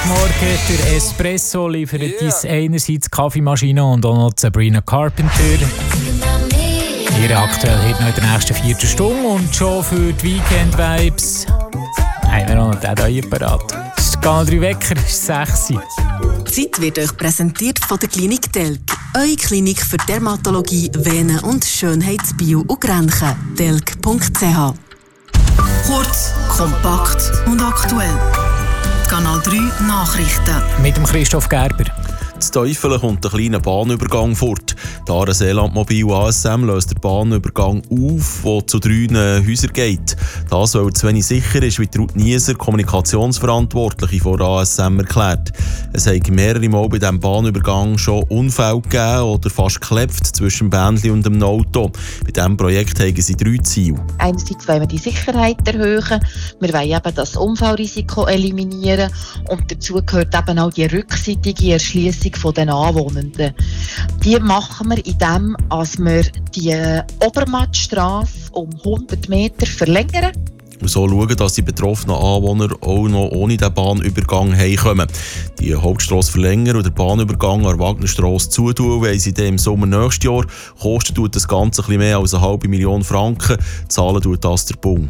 Morgen. Der Espresso liefert uns einerseits Kaffeemaschine und auch noch Sabrina Carpenter. Ihre aktuell heute noch in der nächsten 4. Stunde und schon für die Weekend-Vibes haben wir auch noch den hier parat. Es ist gar 3 Wecker, es ist 6 Uhr. Die Zeit wird euch präsentiert von der Klinik Delk. Eure Klinik für Dermatologie, Venen- und Schönheitsbio und Grenchen. delk.ch. Kurz, kompakt und aktuell. Kanal 3 Nachrichten. Mit dem Christoph Gerber. Das Teufel kommt einen kleinen Bahnübergang fort. Die Aare-Seeland Mobil ASM löst den Bahnübergang auf, der zu 3 Häusern geht. Das, weil er zu wenig sicher ist, wie Ruth Nieser, Kommunikationsverantwortliche von ASM, erklärt. Es hat mehrere Mal bei diesem Bahnübergang schon Unfälle gegeben oder fast geklopft zwischen dem Bändli und dem Auto. Bei diesem Projekt haben sie 3 Ziele. Einerseits wollen wir die Sicherheit erhöhen, wir wollen eben das Unfallrisiko eliminieren und dazu gehört eben auch die rückseitige Erschliessung von den Anwohnenden. Die machen wir, indem wir die Obermattstrasse um 100 Meter verlängern. Und so schauen, dass die betroffenen Anwohner auch noch ohne den Bahnübergang heimkommen. Die Hauptstrasse verlängern und den Bahnübergang an der Wagnerstrasse zutun, weil sie dann im Sommer nächstes Jahr kostet das Ganze ein bisschen mehr als 500.000 Franken. Zahlen tut das der Bund.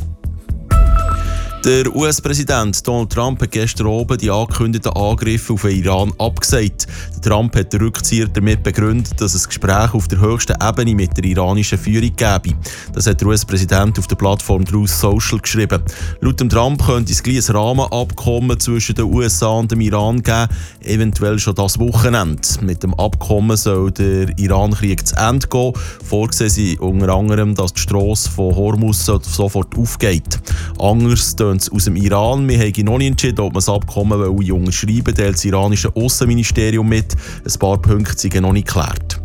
Der US-Präsident Donald Trump hat gestern oben die angekündigten Angriffe auf den Iran abgesagt. Trump hat den Rückzieher damit begründet, dass es Gespräche auf der höchsten Ebene mit der iranischen Führung gäbe. Das hat der US-Präsident auf der Plattform Truth Social geschrieben. Laut dem Trump könnte es gleich ein Rahmenabkommen zwischen den USA und dem Iran geben, eventuell schon das Wochenende. Mit dem Abkommen soll der Iran-Krieg zu Ende gehen. Vorgesehen sind unter anderem, dass die Strasse von Hormuz sofort aufgeht. Anders aus dem Iran. Wir haben noch nicht entschieden, ob man das Abkommen unterschreiben will. Da das iranische Aussenministerium mit. Ein paar Punkte sind noch nicht geklärt.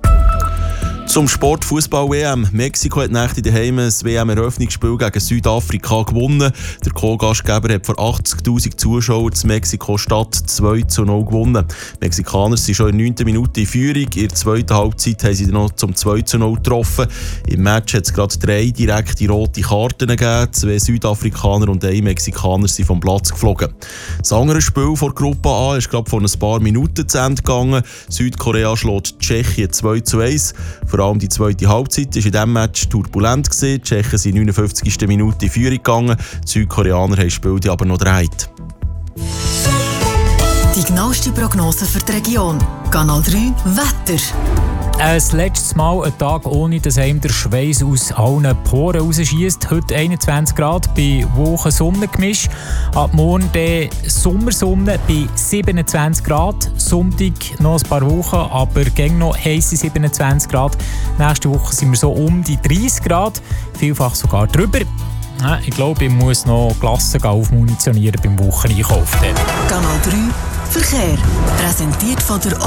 Zum Sport Fußball-WM. Mexiko hat nach daheim ein WM-Eröffnungsspiel gegen Südafrika gewonnen. Der Co-Gastgeber hat vor 80'000 Zuschauern in Mexiko-Stadt 2:0 gewonnen. Die Mexikaner sind schon in der 9. Minute in Führung. In der zweiten Halbzeit haben sie noch zum 2:0 getroffen. Im Match hat es gerade 3 direkte rote Karten gegeben. 2 Südafrikaner und 1 Mexikaner sind vom Platz geflogen. Das andere Spiel vor Gruppe A ist gerade vor ein paar Minuten zu Ende gegangen. Südkorea schlägt Tschechien 2:1. Vor allem die zweite Halbzeit war in diesem Match turbulent. Die Tschechen sind in der 59. Minute in Führung gegangen. Die Südkoreaner haben das Spiel aber noch gedreht. Die genaueste Prognose für die Region. Kanal 3 Wetter. Ein letztes Mal ein Tag, ohne dass einem der Schweiß aus allen Poren rausschiesst. Heute 21 Grad bei Wochen-Sonnengemisch. Ab morgen Sommersonne bei 27 Grad. Sonntag noch ein paar Wochen, aber gäng noch heisse 27 Grad. Nächste Woche sind wir so um die 30 Grad. Vielfach sogar drüber. Ich glaube, ich muss noch Glassen aufmunitionieren beim Wocheneinkauf. Kanal 3 Verkehr. Präsentiert von der